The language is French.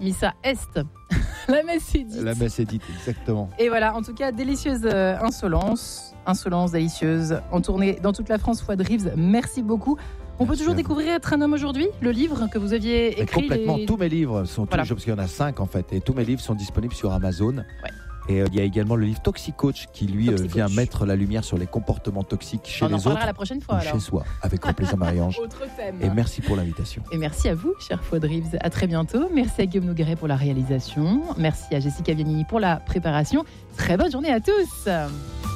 Missa Est. La messe est dite. La messe est dite, exactement. Et voilà, en tout cas, délicieuse insolence, délicieuse, en tournée dans toute la France, Fouad Reeves, merci beaucoup. On peut toujours découvrir Être un homme aujourd'hui, le livre que vous aviez Mais écrit. complètement, tous mes livres sont Voilà. toujours, parce qu'il y en a 5 en fait, et tous mes livres sont disponibles sur Amazon. Ouais. Et il y a également le livre Toxicoach qui lui Toxicoach. vient mettre la lumière sur les comportements toxiques chez On en les parlera autres la prochaine fois ou alors. chez soi. Avec grand plaisir, Marie-Ange. Autre thème. Et merci pour l'invitation. Et merci à vous, cher Fouad Reeves. À très bientôt. Merci à Guillaume Nogueret pour la réalisation. Merci à Jessica Vianini pour la préparation. Très bonne journée à tous.